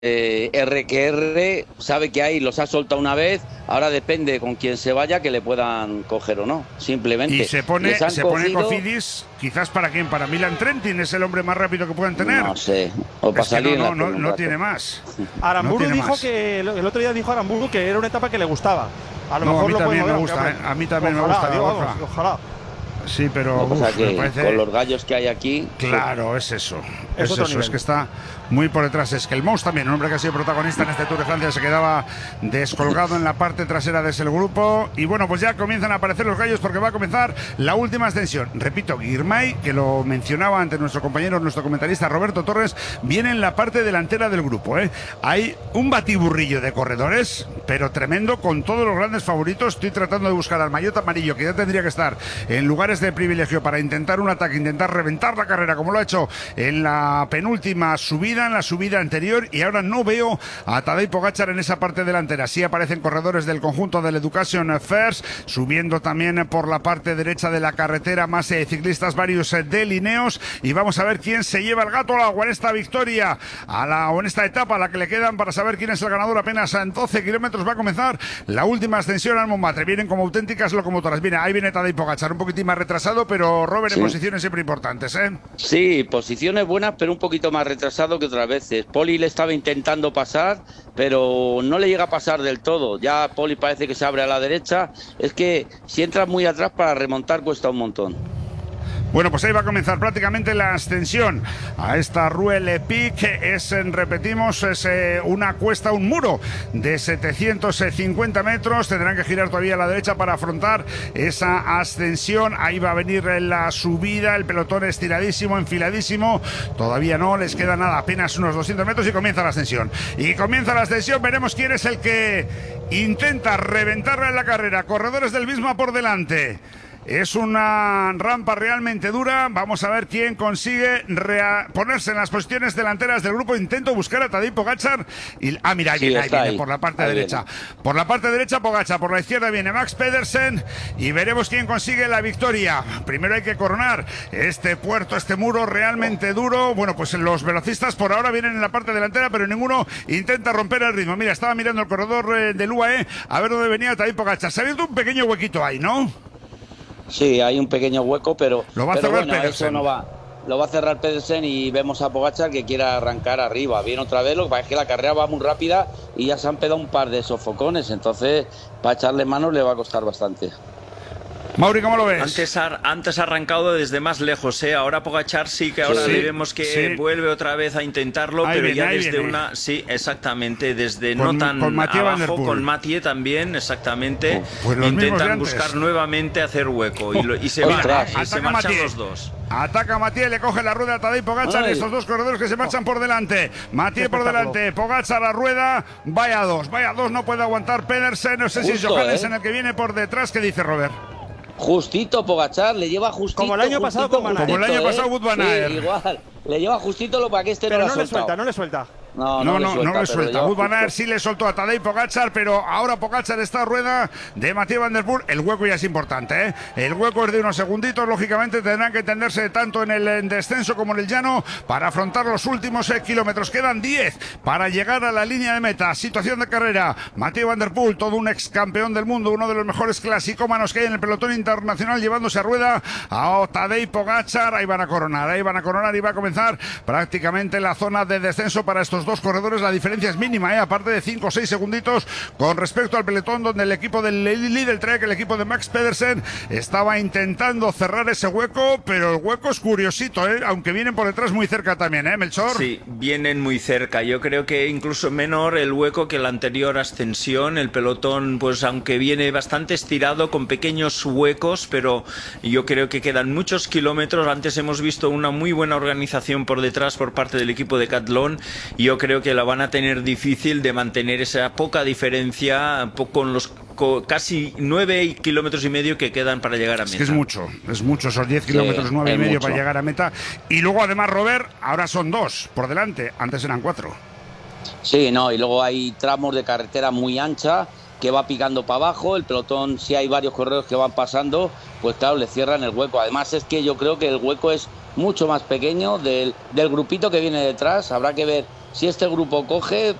R sabe que ahí los ha soltado una vez, ahora depende con quién se vaya que le puedan coger o no, simplemente. Y se pone Cofidis, quizás ¿para quién? Para Milan Trentin, es el hombre más rápido que puedan tener. No sé, o para salir no tiene más. Aramburu no dijo más. que el otro día dijo Aramburu que era una etapa que le gustaba. A lo mejor a mí también me gusta, a mí también me gusta. Ojalá. Sí, pero me parece... con los gallos que hay aquí. Claro, es eso. Es que está muy por detrás. Es que el Mous también, un hombre que ha sido protagonista en este Tour de Francia, se quedaba descolgado en la parte trasera de ese grupo. Y bueno, pues ya comienzan a aparecer los gallos porque va a comenzar la última ascensión. Repito, Girmay, que lo mencionaba antes nuestro compañero, nuestro comentarista Roberto Torres, viene en la parte delantera del grupo. Hay un batiburrillo de corredores, pero tremendo, con todos los grandes favoritos. Estoy tratando de buscar al maillot amarillo, que ya tendría que estar en lugares de privilegio para intentar un ataque, intentar reventar la carrera, como lo ha hecho en la penúltima subida, en la subida anterior, y ahora no veo a Tadej Pogačar en esa parte delantera. Sí aparecen corredores del conjunto del Education First, subiendo también por la parte derecha de la carretera más ciclistas varios de Lineos, y vamos a ver quién se lleva el gato al agua en esta victoria, o en esta etapa a la que le quedan para saber quién es el ganador. Apenas en 12 kilómetros va a comenzar la última ascensión al Montmartre. Vienen como auténticas locomotoras. Ahí viene Tadej Pogačar, un poquitín más retrasado, pero Robert, en posiciones siempre importantes, ¿eh? Sí, posiciones buenas, pero un poquito más retrasado que otras veces. Poli le estaba intentando pasar, pero no le llega a pasar del todo. Ya Poli parece que se abre a la derecha. Es que si entras muy atrás para remontar cuesta un montón. Bueno, pues ahí va a comenzar prácticamente la ascensión a esta Rue Le Pic. Repetimos, es una cuesta, un muro de 750 metros. Tendrán que girar todavía a la derecha para afrontar esa ascensión. Ahí va a venir la subida, el pelotón estiradísimo, enfiladísimo. Todavía no les queda nada, apenas unos 200 metros y comienza la ascensión. Veremos quién es el que intenta reventarla en la carrera. Corredores del Visma por delante. Es una rampa realmente dura. Vamos a ver quién consigue ponerse en las posiciones delanteras del grupo. Intento buscar a Tadej Pogačar. Mira, ahí viene por la parte derecha. Por la parte derecha Pogačar, por la izquierda viene Max Pedersen. Y veremos quién consigue la victoria. Primero hay que coronar este puerto, este muro realmente duro. Bueno, pues los velocistas por ahora vienen en la parte delantera, pero ninguno intenta romper el ritmo. Mira, estaba mirando el corredor del UAE a ver dónde venía Tadej Pogačar. Se ha abierto un pequeño huequito ahí, ¿no? Sí, hay un pequeño hueco, pero lo va a cerrar Pedersen. Eso no va. Lo va a cerrar Pedersen y vemos a Pogačar que quiere arrancar arriba. Viene otra vez, lo que pasa es que la carrera va muy rápida y ya se han pegado un par de sofocones, entonces para echarle manos le va a costar bastante. Mauri, ¿cómo lo ves? Antes ha arrancado desde más lejos, ¿eh? Ahora Pogačar sí que ahora le vemos que vuelve otra vez a intentarlo, pero ya desde una... Sí, exactamente, desde no tan abajo, con Mathieu también, exactamente. Pues intentan buscar nuevamente hacer hueco y se marchan los dos. Ataca Mathieu, le coge la rueda a Tadej Pogačar, estos dos corredores que se marchan por delante. Mathieu por delante, Pogačar la rueda, vaya dos, no puede aguantar Pedersen, no sé si es Johannes en el que viene por detrás. ¿Qué dice Robert? Justito Pogačar, le lleva justito. Como el año pasado con Van Aert. Como el año pasado Wout van Aert. Sí, igual. Le lleva justito lo para que este pero no le suelta. No le suelta. No le suelta. Wout van Aert sí le soltó a Tadej Pogačar, pero ahora Pogačar está a rueda de Mathieu van der Poel. El hueco ya es importante, ¿eh? El hueco es de unos segunditos. Lógicamente tendrán que entenderse tanto en el descenso como en el llano para afrontar los últimos kilómetros. Quedan 10 para llegar a la línea de meta. Situación de carrera. Mathieu van der Poel, todo un ex campeón del mundo, uno de los mejores clasicómanos que hay en el pelotón internacional, llevándose a rueda a Tadej Pogačar. Ahí van a coronar y va a comenzar prácticamente la zona de descenso para estos dos corredores. La diferencia es mínima, aparte de 5 o 6 segunditos con respecto al pelotón, donde el equipo del Lidl Trek, el equipo de Max Pedersen, estaba intentando cerrar ese hueco, pero el hueco es curiosito, aunque vienen por detrás muy cerca también, Melchor. Sí, vienen muy cerca. Yo creo que incluso menor el hueco que la anterior ascensión. El pelotón, pues aunque viene bastante estirado, con pequeños huecos, pero yo creo que quedan muchos kilómetros. Antes hemos visto una muy buena organización por detrás por parte del equipo de Decathlon, y yo creo que la van a tener difícil de mantener esa poca diferencia con los casi 9 kilómetros y medio que quedan para llegar a meta. Es mucho esos 10 kilómetros, 9 y medio para llegar a meta. Y luego además, Robert, ahora son 2 por delante, antes eran 4. Sí, y luego hay tramos de carretera muy ancha que va picando para abajo. El pelotón, si hay varios corredores que van pasando, pues claro, le cierran el hueco. Además es que yo creo que el hueco es mucho más pequeño del grupito que viene detrás. Habrá que ver si este grupo coge,